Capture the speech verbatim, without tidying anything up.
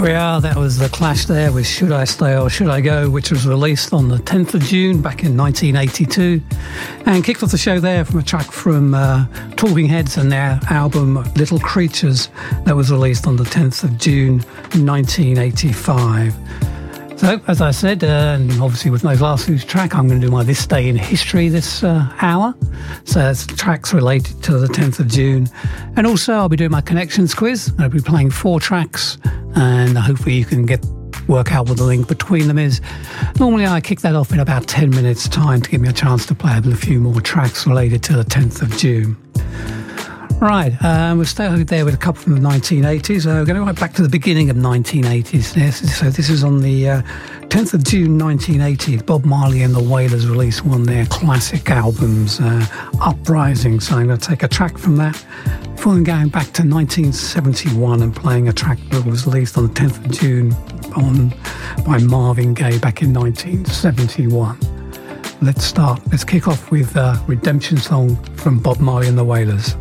There we are, that was The Clash there with Should I Stay or Should I Go, which was released on the tenth of June back in nineteen eighty-two, and kicked off the show there from a track from uh, Talking Heads and their album Little Creatures that was released on the tenth of June nineteen eighty-five. So, as I said, uh, and obviously with no last week's track, I'm going to do my This Day in History this uh, hour. So it's tracks related to the tenth of June. And also I'll be doing my Connections quiz. I'll be playing four tracks, and hopefully you can get work out what the link between them is. Normally I kick that off in about ten minutes time to give me a chance to play a few more tracks related to the tenth of June. Right, um, we'll stay there with a couple from the nineteen eighties. Uh, we're going to go right back to the beginning of nineteen eighties. Yes, so this is on the uh, tenth of June nineteen eighty. Bob Marley and the Wailers released one of their classic albums, uh, Uprising. So I'm going to take a track from that, before then going back to nineteen seventy-one and playing a track that was released on the tenth of June on, by Marvin Gaye back in nineteen seventy-one. Let's start. Let's kick off with a Redemption Song from Bob Marley and the Wailers.